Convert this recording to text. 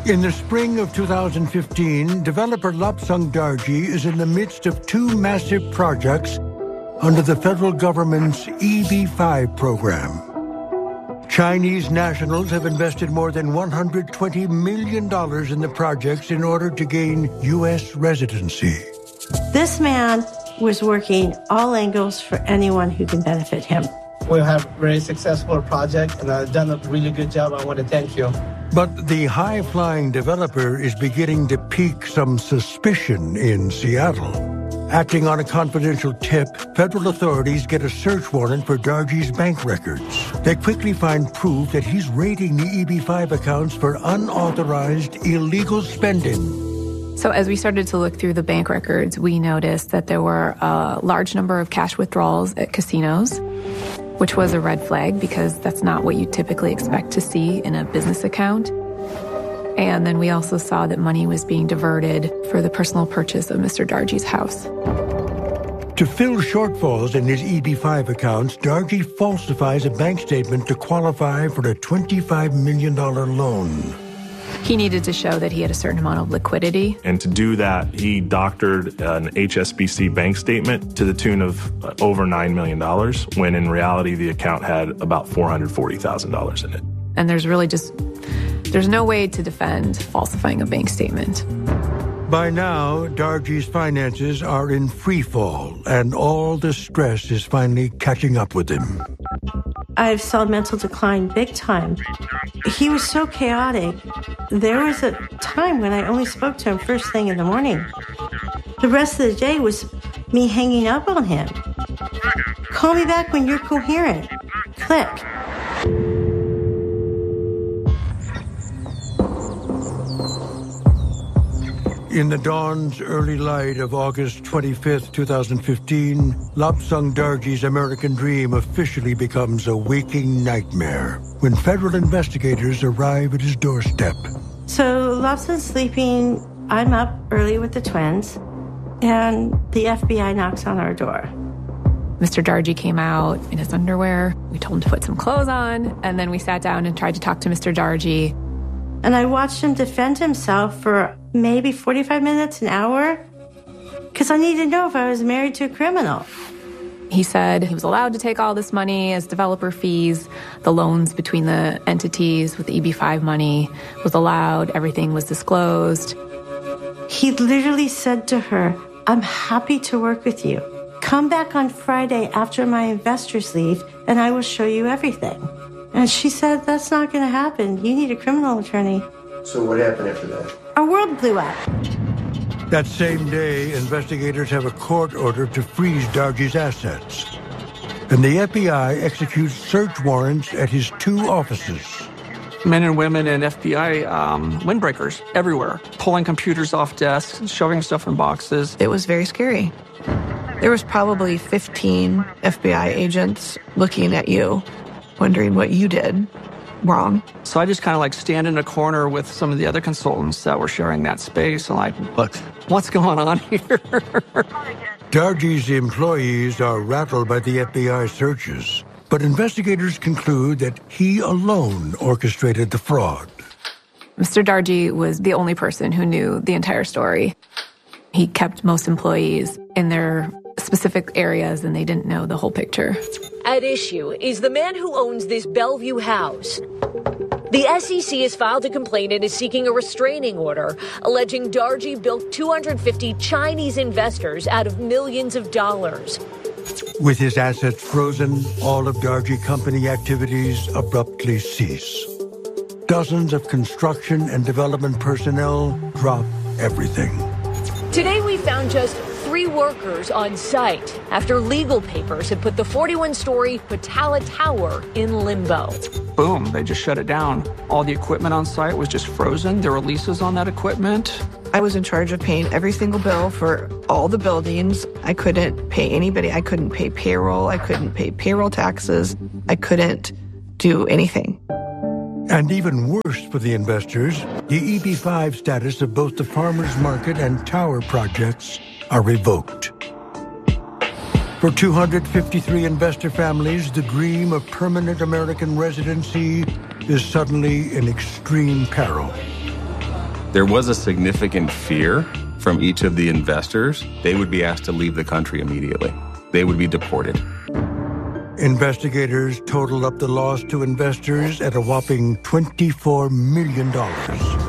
In the spring of 2015, developer Lobsang Darji is in the midst of two massive projects under the federal government's EB-5 program. Chinese nationals have invested more than $120 million in the projects in order to gain U.S. residency. This man was working all angles for anyone who can benefit him. We have a very successful project, and I've done a really good job. I want to thank you. But the high-flying developer is beginning to pique some suspicion in Seattle. Acting on a confidential tip, federal authorities get a search warrant for Darji's bank records. They quickly find proof that he's raiding the EB-5 accounts for unauthorized illegal spending. So as we started to look through the bank records, we noticed that there were a large number of cash withdrawals at casinos, which was a red flag because that's not what you typically expect to see in a business account. And then we also saw that money was being diverted for the personal purchase of Mr. Darji's house. To fill shortfalls in his EB-5 accounts, Darji falsifies a bank statement to qualify for a $25 million loan. He needed to show that he had a certain amount of liquidity. And to do that, he doctored an HSBC bank statement to the tune of over $9 million, when in reality the account had about $440,000 in it. And there's no way to defend falsifying a bank statement. By now, Darji's finances are in free fall, and all the stress is finally catching up with him. I saw mental decline big time. He was so chaotic. There was a time when I only spoke to him first thing in the morning. The rest of the day was me hanging up on him. Call me back when you're coherent. Click. In the dawn's early light of August 25th, 2015, Lobsang Darji's American dream officially becomes a waking nightmare when federal investigators arrive at his doorstep. So Lobsang's sleeping. I'm up early with the twins, and the FBI knocks on our door. Mr. Darji came out in his underwear. We told him to put some clothes on, and then we sat down and tried to talk to Mr. Darji. And I watched him defend himself for maybe 45 minutes, an hour, because I needed to know if I was married to a criminal. He said he was allowed to take all this money as developer fees. The loans between the entities with the EB-5 money was allowed. Everything was disclosed. He literally said to her, I'm happy to work with you. Come back on Friday after my investors leave, and I will show you everything. And she said, that's not going to happen. You need a criminal attorney. So what happened after that? Our world blew up. That same day, investigators have a court order to freeze Darji's assets. And the FBI executes search warrants at his two offices. Men and women in FBI windbreakers everywhere, pulling computers off desks, shoving stuff in boxes. It was very scary. There was probably 15 FBI agents looking at you, wondering what you did wrong. So I just kind of stand in a corner with some of the other consultants that were sharing that space and look, what's going on here? Darji's employees are rattled by the FBI searches, but investigators conclude that he alone orchestrated the fraud. Mr. Darji was the only person who knew the entire story. He kept most employees in their specific areas, and they didn't know the whole picture. At issue is the man who owns this Bellevue house. The SEC has filed a complaint and is seeking a restraining order, alleging Darji bilked 250 Chinese investors out of millions of dollars. With his assets frozen, all of Darji company activities abruptly cease. Dozens of construction and development personnel drop everything. Today we found just 3 workers on site after legal papers had put the 41-story Patala Tower in limbo. Boom, they just shut it down. All the equipment on site was just frozen. There were leases on that equipment. I was in charge of paying every single bill for all the buildings. I couldn't pay anybody. I couldn't pay payroll. I couldn't pay payroll taxes. I couldn't do anything. And even worse for the investors, the EB-5 status of both the Farmers Market and Tower projects are revoked. For 253 investor families, the dream of permanent American residency is suddenly in extreme peril. There was a significant fear from each of the investors. They would be asked to leave the country immediately. They would be deported. Investigators totaled up the loss to investors at a whopping $24 million.